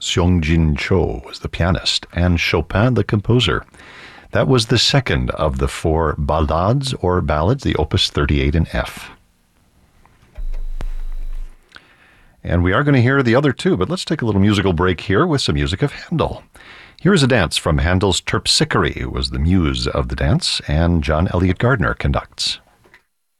Seongjin Cho was the pianist, and Chopin the composer. That was the second of the 4 ballades or ballads, the Opus 38 in F. And we are going to hear the other 2, but let's take a little musical break here with some music of Handel. Here is a dance from Handel's Terpsichore, who was the muse of the dance, and John Eliot Gardner conducts.